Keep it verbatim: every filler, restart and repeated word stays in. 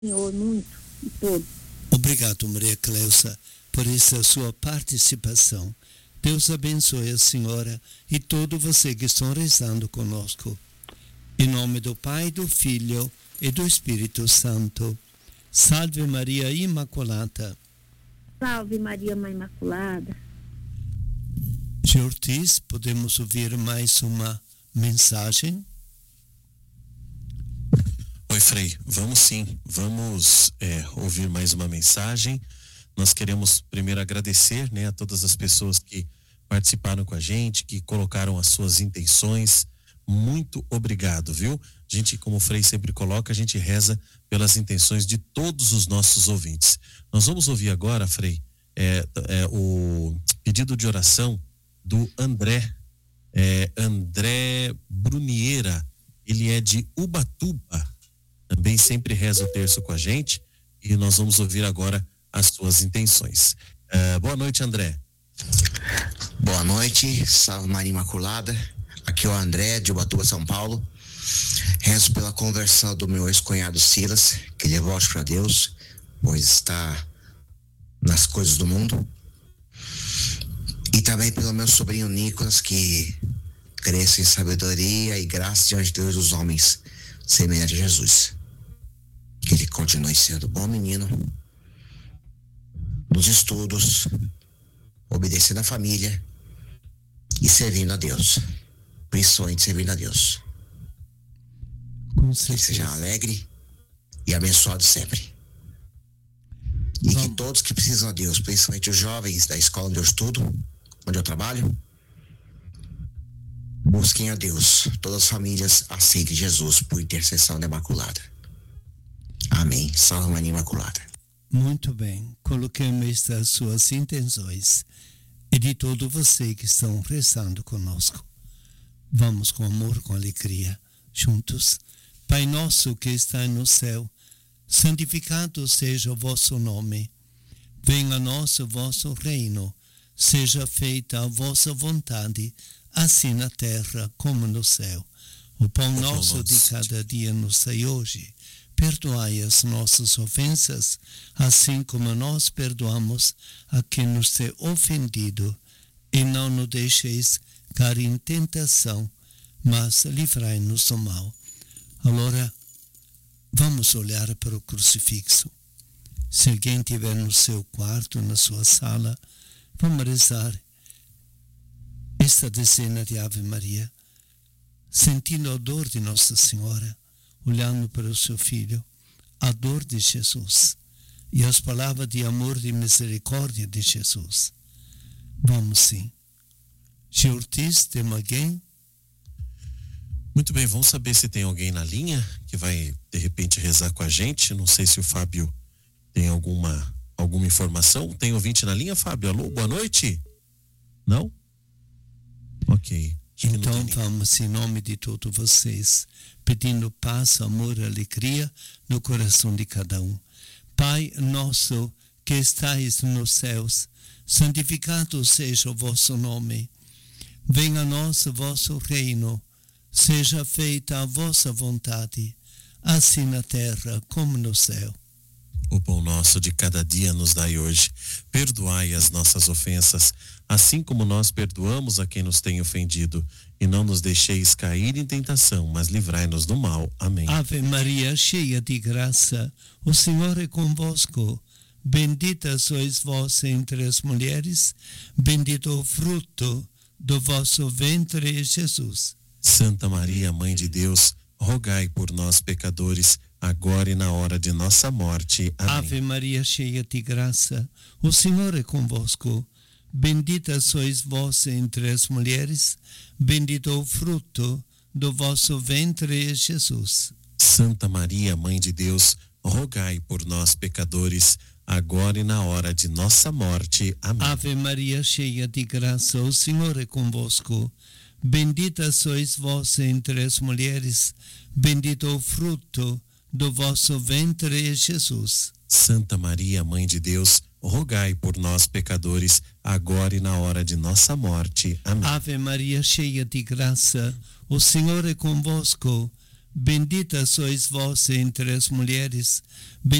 Senhor, muito, e todo. Obrigado, Maria Cleusa, por essa sua participação. Deus abençoe a senhora e todo você que estão rezando conosco. Em nome do Pai, do Filho e do Espírito Santo. Salve Maria Imaculada. Salve Maria Mãe Imaculada. Senhor Ortiz, podemos ouvir mais uma mensagem? Oi, Frei, vamos sim, vamos é, ouvir mais uma mensagem. Nós queremos primeiro agradecer, né, a todas as pessoas que participaram com a gente, que colocaram as suas intenções. Muito obrigado, viu? A gente, como o Frei sempre coloca, a gente reza pelas intenções de todos os nossos ouvintes. Nós vamos ouvir agora, Frei, é, é, o pedido de oração do André, é, André Bruniera. Ele é de Ubatuba, também sempre reza o terço com a gente, e nós vamos ouvir agora as suas intenções. Uh, boa noite, André. Boa noite, salve Maria Imaculada. Aqui é o André, de Ubatuba, São Paulo. Rezo pela conversão do meu ex-cunhado Silas, que ele volte para Deus, pois está nas coisas do mundo. E também pelo meu sobrinho Nicolas, que cresça em sabedoria e graça diante de Deus dos homens, semelhante a Jesus. Que ele continue sendo bom menino nos estudos, obedecendo a família e servindo a Deus, principalmente servindo a Deus. Que ele seja alegre e abençoado sempre. E Bom. que todos que precisam a Deus, principalmente os jovens da escola onde eu estudo, onde eu trabalho, busquem a Deus. Todas as famílias aceitem Jesus por intercessão da Imaculada. Amém. Salve Maria Imaculada. Muito bem. Coloquemos estas suas intenções e de todo você que estão rezando conosco. Vamos com amor, com alegria, juntos. Pai nosso que está no céu, santificado seja o vosso nome. Venha a nós o vosso reino. Seja feita a vossa vontade, assim na terra como no céu. O pão nosso de cada dia nos dai hoje. Perdoai as nossas ofensas, assim como nós perdoamos a quem nos tem ofendido. E não nos deixeis cair em tentação, mas livrai-nos do mal. Agora, vamos olhar para o crucifixo. Se alguém estiver no seu quarto, na sua sala, vamos rezar esta dezena de Ave Maria, sentindo a dor de Nossa Senhora, olhando para o seu filho, a dor de Jesus e as palavras de amor e misericórdia de Jesus. Vamos sim. Senhor Ortiz, tem alguém? Muito bem, vamos saber se tem alguém na linha que vai de repente rezar com a gente. Não sei se o Fábio tem alguma, alguma informação. Tem ouvinte na linha, Fábio? Alô, boa noite? Não? Ok. Então vamos, em nome de todos vocês, pedindo paz, amor e alegria no coração de cada um. Pai nosso que estais nos céus, santificado seja o vosso nome. Venha a nós o vosso reino, seja feita a vossa vontade, assim na terra como no céu. O pão nosso de cada dia nos dai hoje. Perdoai as nossas ofensas, assim como nós perdoamos a quem nos tem ofendido. E não nos deixeis cair em tentação, mas livrai-nos do mal. Amém. Ave Maria, cheia de graça, o Senhor é convosco. Bendita sois vós entre as mulheres, bendito o fruto do vosso ventre, Jesus. Santa Maria, Mãe de Deus, rogai por nós, pecadores, agora e na hora de nossa morte. Amém. Ave Maria, cheia de graça, o Senhor é convosco. Bendita sois vós entre as mulheres, bendito o fruto do vosso ventre, Jesus. Santa Maria, Mãe de Deus, rogai por nós, pecadores, agora e na hora de nossa morte. Amém. Ave Maria, cheia de graça, o Senhor é convosco. Bendita sois vós entre as mulheres, bendito o fruto do vosso ventre, Jesus. Santa Maria, Mãe de Deus, rogai por nós, pecadores, agora e na hora de nossa morte. Amém. Ave Maria, cheia de graça, o Senhor é convosco. Bendita sois vós entre as mulheres,